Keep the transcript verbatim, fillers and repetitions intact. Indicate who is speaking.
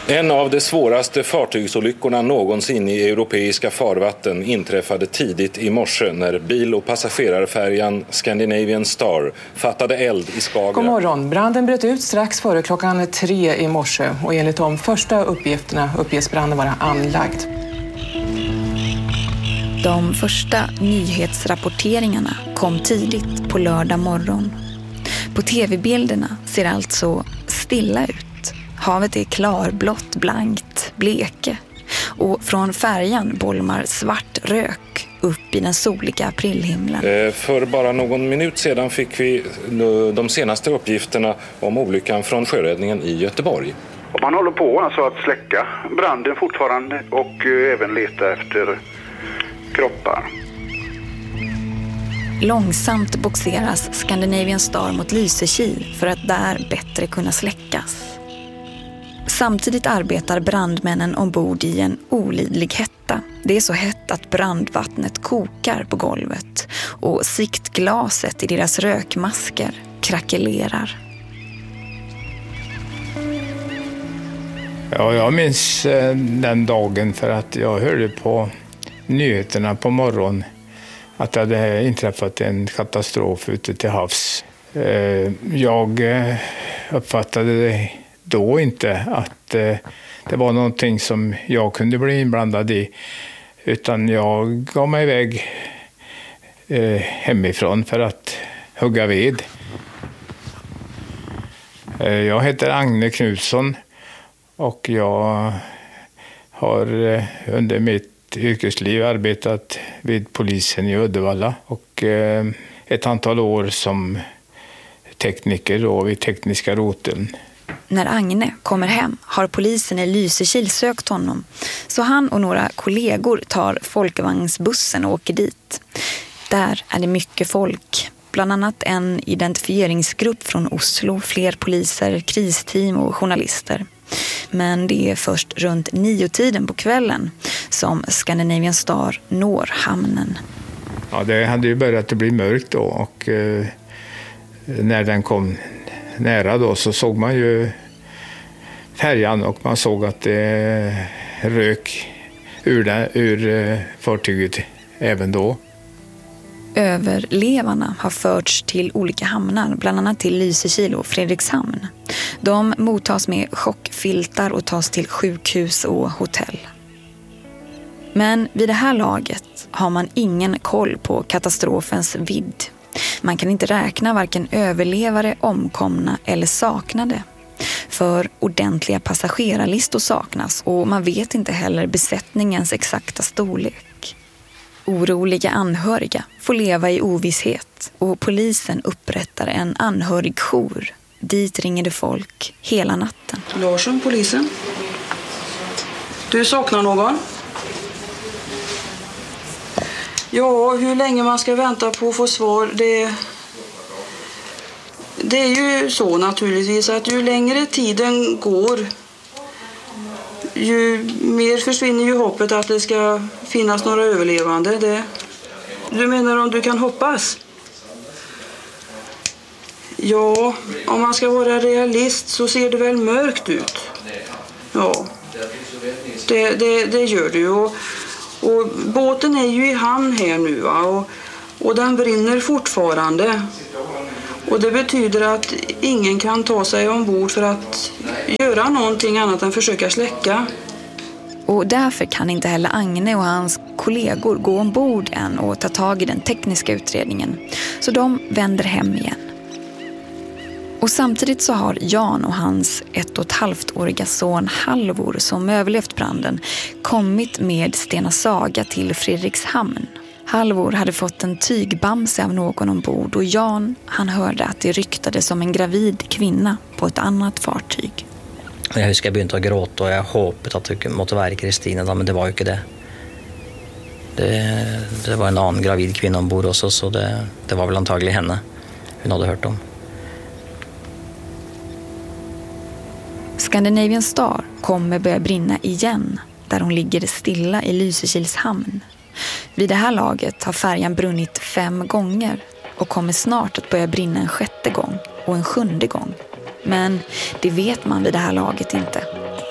Speaker 1: En av de svåraste fartygsolyckorna någonsin i europeiska farvatten inträffade tidigt i morse när bil- och passagerarfärjan Scandinavian Star fattade eld i Skagerrak.
Speaker 2: God morgon. Branden bröt ut strax före klockan tre i morse och enligt de första uppgifterna uppges branden vara anlagd.
Speaker 3: De första nyhetsrapporteringarna kom tidigt på lördag morgon. På tv-bilderna ser allt så stilla ut. Havet är klarblått, blankt, bleke. Och från färjan bolmar svart rök upp i den soliga aprilhimlen.
Speaker 1: För bara någon minut sedan fick vi de senaste uppgifterna om olyckan från sjöräddningen i Göteborg.
Speaker 4: Man håller på alltså att släcka branden fortfarande och även leta efter kroppar.
Speaker 3: Långsamt boxeras Scandinavian Star mot Lysekil för att där bättre kunna släckas. Samtidigt arbetar brandmännen ombord i en olidlig hetta. Det är så hett att brandvattnet kokar på golvet och siktglaset i deras rökmasker krackelerar.
Speaker 5: Ja, jag minns den dagen för att jag hörde på nyheterna på morgonen att det hade inträffat en katastrof ute till havs. Jag uppfattade det då inte att det var någonting som jag kunde bli inblandad i, utan jag gav mig iväg hemifrån för att hugga ved. Jag heter Agne Knutsson och jag har under mitt yrkesliv arbetat vid polisen i Uddevalla och ett antal år som tekniker då vid tekniska roteln.
Speaker 3: När Agne kommer hem har polisen i Lysekil sökt honom, så han och några kollegor tar folkvagnsbussen och åker dit. Där är det mycket folk, bland annat en identifieringsgrupp från Oslo, fler poliser, kristeam och journalister. Men det är först runt nio tiden på kvällen som Scandinavian Star når hamnen.
Speaker 5: Ja, det hade ju börjat att bli mörkt då och eh, när den kom nära då så såg man ju färjan och man såg att det rök ur, den, ur fartyget även då.
Speaker 3: Överlevarna har förts till olika hamnar, bland annat till Lysekil och Fredrikshamn. De mottas med chockfiltar och tas till sjukhus och hotell. Men vid det här laget har man ingen koll på katastrofens vidd. Man kan inte räkna varken överlevare, omkomna eller saknade. För ordentliga passagerarlistor saknas och man vet inte heller besättningens exakta storlek. Oroliga anhöriga får leva i ovisshet och polisen upprättar en anhörigjour. Dit ringer det folk hela natten.
Speaker 6: Larsson, polisen. Du saknar någon? Ja, hur länge man ska vänta på att få svar, det, det är ju så naturligtvis att ju längre tiden går, ju mer försvinner ju hoppet att det ska finnas några överlevande. Det, du menar om du kan hoppas? Ja, om man ska vara realist så ser det väl mörkt ut. Ja, det, det, det gör det ju. Och, och båten är ju i hamn här nu va? Och, och den brinner fortfarande. Och det betyder att ingen kan ta sig ombord för att göra någonting annat än försöka släcka.
Speaker 3: Och därför kan inte heller Agne och hans kollegor gå ombord än och ta tag i den tekniska utredningen. Så de vänder hem igen. Och samtidigt så har Jan och hans ett och ett halvt-åriga son Halvor som överlevt branden kommit med Stena Saga till Fredrikshamn. Halvor hade fått en tygbamse av någon ombord och Jan, han hörde att det ryktade som en gravid kvinna på ett annat fartyg.
Speaker 7: Jag husker jag begynte att gråta och jag hoppade att det måtte vara Kristina, men det var ju inte det. Det, det var en annan gravid kvinna ombord också, så det, det var väl antagligen henne hon hade hört om.
Speaker 3: Scandinavian Star kommer börja brinna igen där hon ligger stilla i Lysekils hamn. Vid det här laget har färjan brunnit fem gånger och kommer snart att börja brinna en sjätte gång och en sjunde gång. Men det vet man vid det här laget inte.